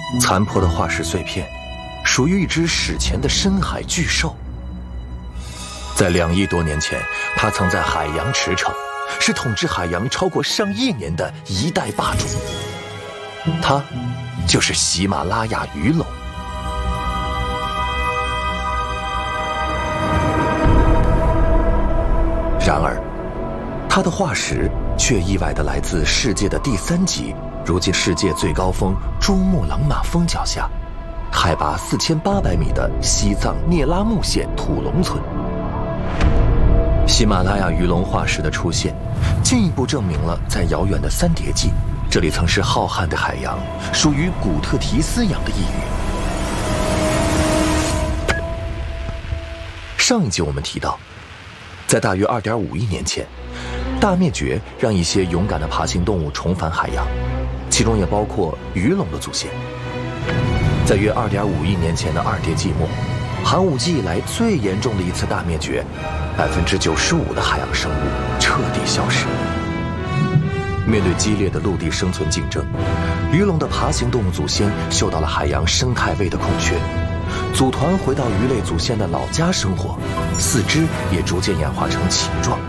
残破的化石碎片，属于一只史前的深海巨兽。在2亿多年前，它曾在海洋驰骋，是统治海洋超过上亿年的一代霸主。它就是喜马拉雅鱼龙。然而，它的化石却意外地来自世界的第3级，如今世界最高峰珠穆朗玛峰脚下，海拔4800米的西藏聂拉木县土龙村。喜马拉雅鱼龙化石的出现，进一步证明了在遥远的三叠纪，这里曾是浩瀚的海洋，属于古特提斯洋的一隅。上一集我们提到，在大约2.5亿年前，大灭绝让一些勇敢的爬行动物重返海洋，其中也包括鱼龙的祖先。在约2.5亿年前的二叠纪末，寒武纪以来最严重的一次大灭绝，95%的海洋生物彻底消失。面对激烈的陆地生存竞争，鱼龙的爬行动物祖先嗅到了海洋生态位的空缺，组团回到鱼类祖先的老家生活，四肢也逐渐演化成鳍状。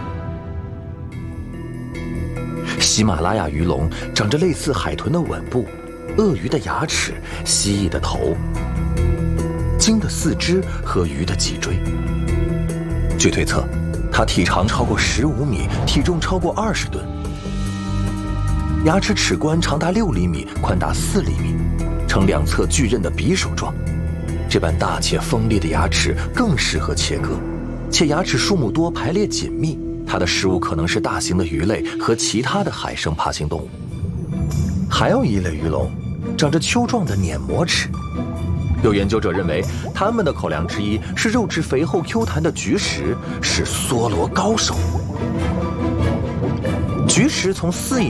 喜马拉雅鱼龙长着类似海豚的吻部、鳄鱼的牙齿、蜥蜴的头、鲸的四肢和鱼的脊椎。据推测，它体长超过15米，体重超过20吨，牙齿齿冠长达6厘米，宽达4厘米，呈两侧巨刃的匕首状。这般大且锋利的牙齿更适合切割，且牙齿数目多，排列紧密。它的食物可能是大型的鱼类和其他的海生爬行动物。还有一类鱼龙，长着丘状的碾磨齿。有研究者认为，它们的口粮之一是肉质肥厚 Q 弹的菊石，是梭罗高手。菊石从4亿